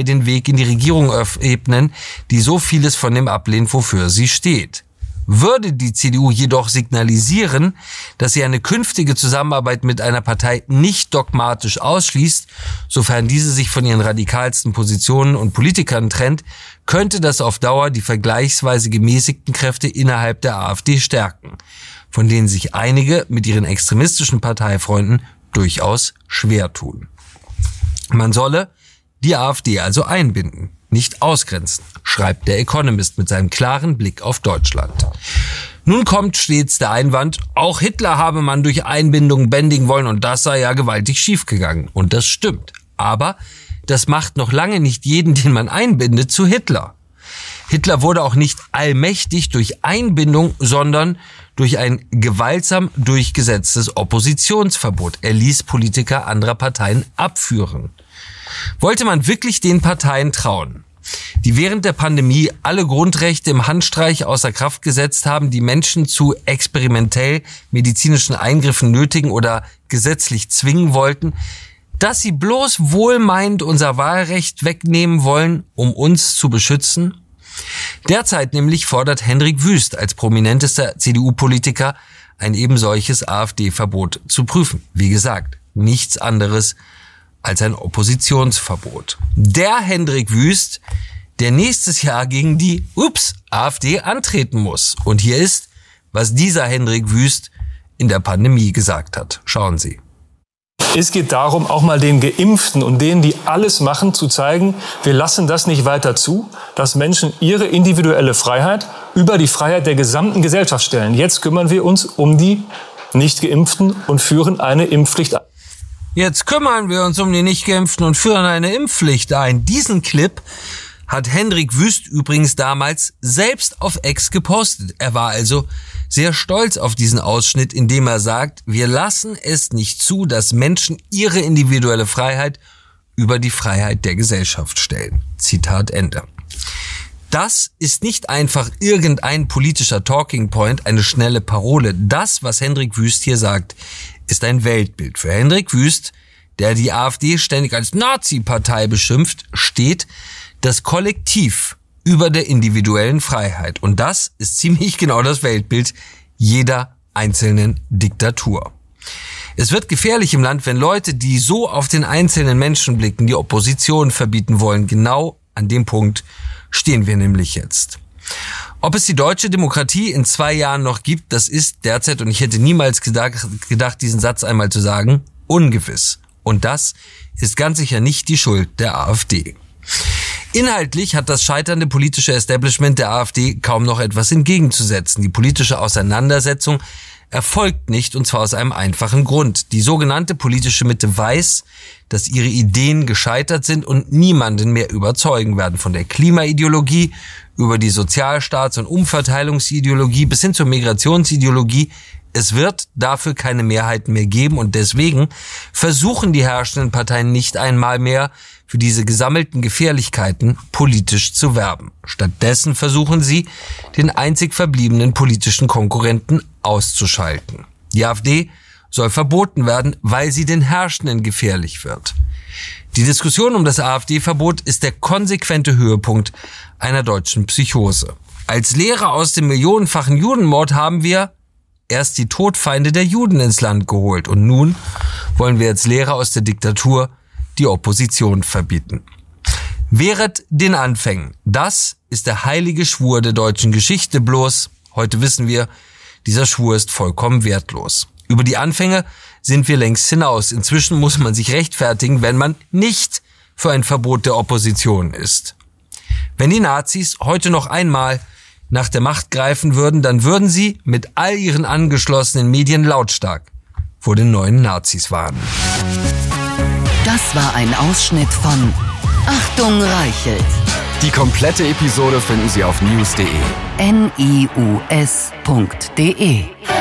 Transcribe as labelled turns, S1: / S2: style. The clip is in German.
S1: den Weg in die Regierung ebnen, die so vieles von dem ablehnt, wofür sie steht. Würde die CDU jedoch signalisieren, dass sie eine künftige Zusammenarbeit mit einer Partei nicht dogmatisch ausschließt, sofern diese sich von ihren radikalsten Positionen und Politikern trennt, könnte das auf Dauer die vergleichsweise gemäßigten Kräfte innerhalb der AfD stärken, von denen sich einige mit ihren extremistischen Parteifreunden durchaus schwer tun. Man solle die AfD also einbinden, nicht ausgrenzen, schreibt der Economist mit seinem klaren Blick auf Deutschland. Nun kommt stets der Einwand, auch Hitler habe man durch Einbindung bändigen wollen und das sei ja gewaltig schiefgegangen. Und das stimmt. Aber das macht noch lange nicht jeden, den man einbindet, zu Hitler. Hitler wurde auch nicht allmächtig durch Einbindung, sondern durch ein gewaltsam durchgesetztes Oppositionsverbot. Er ließ Politiker anderer Parteien abführen. Wollte man wirklich den Parteien trauen, die während der Pandemie alle Grundrechte im Handstreich außer Kraft gesetzt haben, die Menschen zu experimentell medizinischen Eingriffen nötigen oder gesetzlich zwingen wollten, dass sie bloß wohlmeinend unser Wahlrecht wegnehmen wollen, um uns zu beschützen? Derzeit nämlich fordert Hendrik Wüst als prominentester CDU-Politiker ein eben solches AfD-Verbot zu prüfen. Wie gesagt, nichts anderes als ein Oppositionsverbot. Der Hendrik Wüst, der nächstes Jahr gegen die AfD antreten muss. Und hier ist, was dieser Hendrik Wüst in der Pandemie gesagt hat. Schauen Sie.
S2: Es geht darum, auch mal den Geimpften und denen, die alles machen, zu zeigen, wir lassen das nicht weiter zu, dass Menschen ihre individuelle Freiheit über die Freiheit der gesamten Gesellschaft stellen. Jetzt kümmern wir uns um die Nicht-Geimpften und führen eine Impfpflicht ein.
S1: Jetzt kümmern wir uns um die Nicht-Geimpften und führen eine Impfpflicht ein. Diesen Clip hat Hendrik Wüst übrigens damals selbst auf X gepostet. Er war also sehr stolz auf diesen Ausschnitt, in dem er sagt, wir lassen es nicht zu, dass Menschen ihre individuelle Freiheit über die Freiheit der Gesellschaft stellen. Zitat Ende. Das ist nicht einfach irgendein politischer Talking Point, eine schnelle Parole. Das, was Hendrik Wüst hier sagt, ist ein Weltbild. Für Hendrik Wüst, der die AfD ständig als Nazi-Partei beschimpft, steht das Kollektiv über der individuellen Freiheit. Und das ist ziemlich genau das Weltbild jeder einzelnen Diktatur. Es wird gefährlich im Land, wenn Leute, die so auf den einzelnen Menschen blicken, die Opposition verbieten wollen. Genau an dem Punkt stehen wir nämlich jetzt. Ob es die deutsche Demokratie in 2 Jahren noch gibt, das ist derzeit, und ich hätte niemals gedacht, diesen Satz einmal zu sagen, ungewiss. Und das ist ganz sicher nicht die Schuld der AfD. Inhaltlich hat das scheiternde politische Establishment der AfD kaum noch etwas entgegenzusetzen. Die politische Auseinandersetzung erfolgt nicht, und zwar aus einem einfachen Grund. Die sogenannte politische Mitte weiß, dass ihre Ideen gescheitert sind und niemanden mehr überzeugen werden. Von der Klimaideologie über die Sozialstaats- und Umverteilungsideologie bis hin zur Migrationsideologie. Es wird dafür keine Mehrheiten mehr geben, und deswegen versuchen die herrschenden Parteien nicht einmal mehr, für diese gesammelten Gefährlichkeiten politisch zu werben. Stattdessen versuchen sie, den einzig verbliebenen politischen Konkurrenten auszuschalten. Die AfD soll verboten werden, weil sie den Herrschenden gefährlich wird. Die Diskussion um das AfD-Verbot ist der konsequente Höhepunkt einer deutschen Psychose. Als Lehre aus dem millionenfachen Judenmord haben wir erst die Todfeinde der Juden ins Land geholt, und nun wollen wir als Lehre aus der Diktatur die Opposition verbieten. Wehret den Anfängen. Das ist der heilige Schwur der deutschen Geschichte, bloß heute wissen wir, dieser Schwur ist vollkommen wertlos. Über die Anfänge sind wir längst hinaus. Inzwischen muss man sich rechtfertigen, wenn man nicht für ein Verbot der Opposition ist. Wenn die Nazis heute noch einmal nach der Macht greifen würden, dann würden sie mit all ihren angeschlossenen Medien lautstark vor den neuen Nazis warnen.
S3: Das war ein Ausschnitt von Achtung Reichelt.
S4: Die komplette Episode finden Sie auf news.de.
S3: NIUS.de